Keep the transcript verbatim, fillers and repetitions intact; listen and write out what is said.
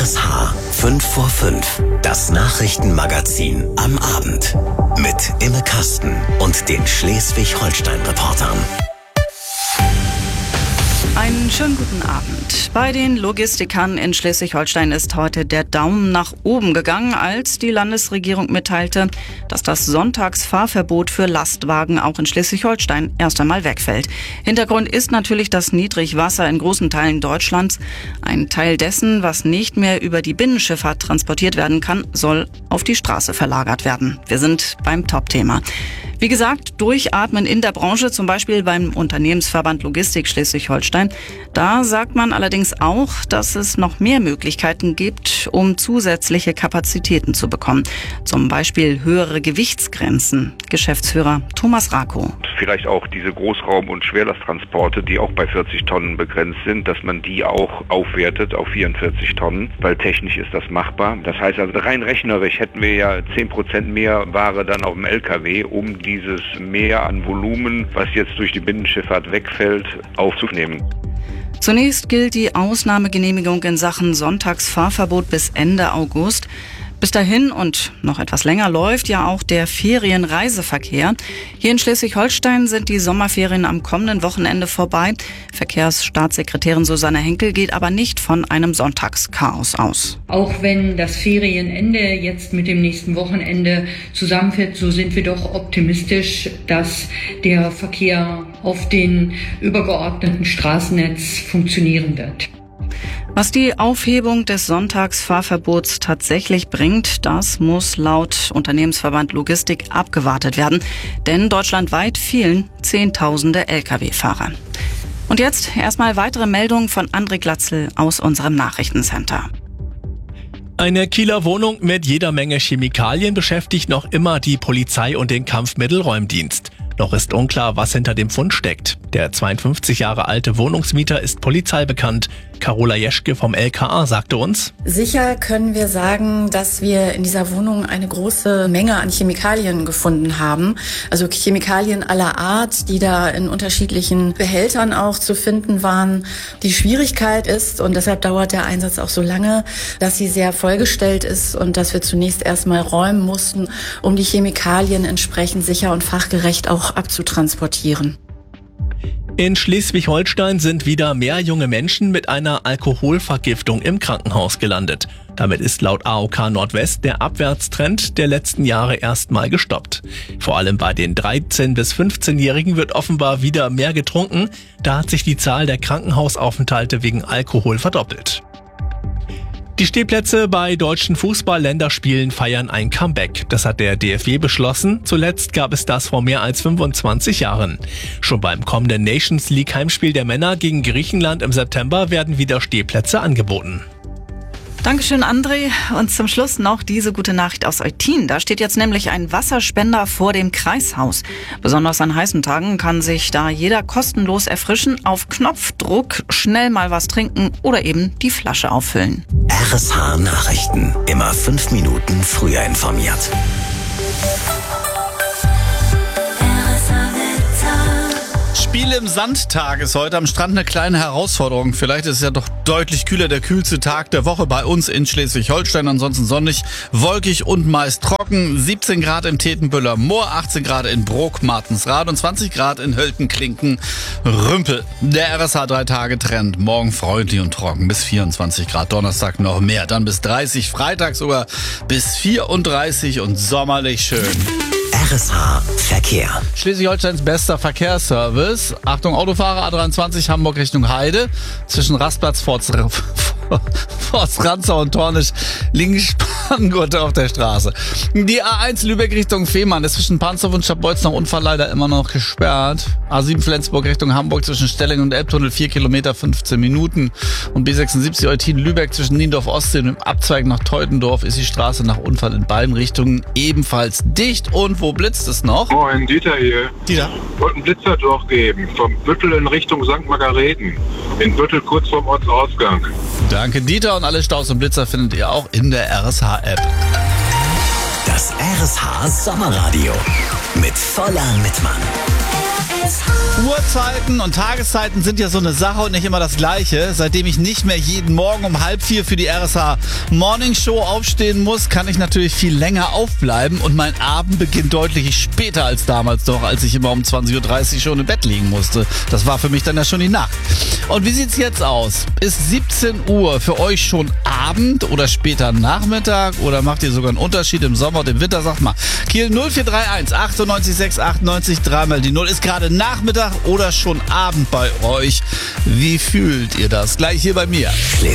S H fünf vor fünf, das Nachrichtenmagazin am Abend. Mit Imme Kasten und den Schleswig-Holstein-Reportern. Einen schönen guten Abend. Bei den Logistikern in Schleswig-Holstein ist heute der Daumen nach oben gegangen, als die Landesregierung mitteilte, dass das Sonntagsfahrverbot für Lastwagen auch in Schleswig-Holstein erst einmal wegfällt. Hintergrund ist natürlich das Niedrigwasser in großen Teilen Deutschlands. Ein Teil dessen, was nicht mehr über die Binnenschifffahrt transportiert werden kann, soll auf die Straße verlagert werden. Wir sind beim Top-Thema. Wie gesagt, durchatmen in der Branche, zum Beispiel beim Unternehmensverband Logistik Schleswig-Holstein. Da sagt man allerdings auch, dass es noch mehr Möglichkeiten gibt, um zusätzliche Kapazitäten zu bekommen. Zum Beispiel höhere Gewichtsgrenzen. Geschäftsführer Thomas Rakow. Vielleicht auch diese Großraum- und Schwerlasttransporte, die auch bei vierzig Tonnen begrenzt sind, dass man die auch aufwertet auf vierundvierzig Tonnen, weil technisch ist das machbar. Das heißt also rein rechnerisch hätten wir ja zehn Prozent mehr Ware dann auf dem L K W, um dieses Mehr an Volumen, was jetzt durch die Binnenschifffahrt wegfällt, aufzunehmen. Zunächst gilt die Ausnahmegenehmigung in Sachen Sonntagsfahrverbot bis Ende August. Bis dahin und noch etwas länger läuft ja auch der Ferienreiseverkehr. Hier in Schleswig-Holstein sind die Sommerferien am kommenden Wochenende vorbei. Verkehrsstaatssekretärin Susanne Henkel geht aber nicht von einem Sonntagschaos aus. Auch wenn das Ferienende jetzt mit dem nächsten Wochenende zusammenfällt, so sind wir doch optimistisch, dass der Verkehr auf den übergeordneten Straßennetz funktionieren wird. Was die Aufhebung des Sonntagsfahrverbots tatsächlich bringt, das muss laut Unternehmensverband Logistik abgewartet werden. Denn deutschlandweit fehlen Zehntausende L K W-Fahrer. Und jetzt erstmal weitere Meldungen von André Glatzel aus unserem Nachrichtencenter. Eine Kieler Wohnung mit jeder Menge Chemikalien beschäftigt noch immer die Polizei und den Kampfmittelräumdienst. Noch ist unklar, was hinter dem Fund steckt. Der zweiundfünfzig Jahre alte Wohnungsmieter ist polizeibekannt. Carola Jeschke vom L K A sagte uns: Sicher können wir sagen, dass wir in dieser Wohnung eine große Menge an Chemikalien gefunden haben. Also Chemikalien aller Art, die da in unterschiedlichen Behältern auch zu finden waren. Die Schwierigkeit ist, und deshalb dauert der Einsatz auch so lange, dass sie sehr vollgestellt ist und dass wir zunächst erstmal räumen mussten, um die Chemikalien entsprechend sicher und fachgerecht auch abzutransportieren. In Schleswig-Holstein sind wieder mehr junge Menschen mit einer Alkoholvergiftung im Krankenhaus gelandet. Damit ist laut A O K Nordwest der Abwärtstrend der letzten Jahre erstmal gestoppt. Vor allem bei den dreizehn- bis fünfzehnjährigen wird offenbar wieder mehr getrunken. Da hat sich die Zahl der Krankenhausaufenthalte wegen Alkohol verdoppelt. Die Stehplätze bei deutschen Fußball-Länderspielen feiern ein Comeback. Das hat der D F B beschlossen. Zuletzt gab es das vor mehr als fünfundzwanzig Jahren. Schon beim kommenden Nations League Heimspiel der Männer gegen Griechenland im September werden wieder Stehplätze angeboten. Dankeschön, André. Und zum Schluss noch diese gute Nachricht aus Eutin. Da steht jetzt nämlich ein Wasserspender vor dem Kreishaus. Besonders an heißen Tagen kann sich da jeder kostenlos erfrischen, auf Knopfdruck schnell mal was trinken oder eben die Flasche auffüllen. R S H Nachrichten. Immer fünf Minuten früher informiert. Spiel im Sandtag ist heute am Strand eine kleine Herausforderung. Vielleicht ist es ja doch deutlich kühler, der kühlste Tag der Woche bei uns in Schleswig-Holstein. Ansonsten sonnig, wolkig und meist trocken. siebzehn Grad im Tetenbüller Moor, achtzehn Grad in Brok, Martensrad und zwanzig Grad in Höltenklinken, Rümpel. Der R S H drei Tage Trend. Morgen freundlich und trocken bis vierundzwanzig Grad. Donnerstag noch mehr, dann bis dreißig. Freitag sogar bis vierunddreißig und sommerlich schön. R S H Verkehr. Schleswig-Holsteins bester Verkehrsservice. Achtung, Autofahrer A dreiundzwanzig Hamburg Richtung Heide. Zwischen Rastplatz, Forst, Forst Ranzau und Tornisch liegen Spanngurte auf der Straße. Die A eins Lübeck Richtung Fehmarn ist zwischen Pansdorf und Scharbeutz nach Unfall leider immer noch gesperrt. A sieben Flensburg Richtung Hamburg zwischen Stelling und Elbtunnel vier Kilometer, fünfzehn Minuten. Und B sechsundsiebzig Eutin Lübeck zwischen Niendorf Ostsee und dem Abzweig nach Teutendorf ist die Straße nach Unfall in beiden Richtungen ebenfalls dicht. Und wo blitzt es noch? Moin, Dieter hier. Dieter. Ich wollte einen Blitzer durchgeben. Vom Büttel in Richtung Sankt Margareten. In Büttel kurz vorm Ortsausgang. Danke, Dieter. Und alle Staus und Blitzer findet ihr auch in der R S H-App. Das R S H Sommerradio mit Voller Mittmann. Uhrzeiten und Tageszeiten sind ja so eine Sache und nicht immer das Gleiche. Seitdem ich nicht mehr jeden Morgen um halb vier für die R S H Morning Show aufstehen muss, kann ich natürlich viel länger aufbleiben und mein Abend beginnt deutlich später als damals noch, als ich immer um zwanzig Uhr dreißig schon im Bett liegen musste. Das war für mich dann ja schon die Nacht. Und wie sieht's jetzt aus? Ist siebzehn Uhr für euch schon Abend oder später Nachmittag oder macht ihr sogar einen Unterschied im Sommer und im Winter? Sagt mal, Kiel null vier drei eins achtundneunzig sechs achtundneunzig dreimal die null. Ist gerade Nachmittag oder schon Abend bei euch? Wie fühlt ihr das? Gleich hier bei mir.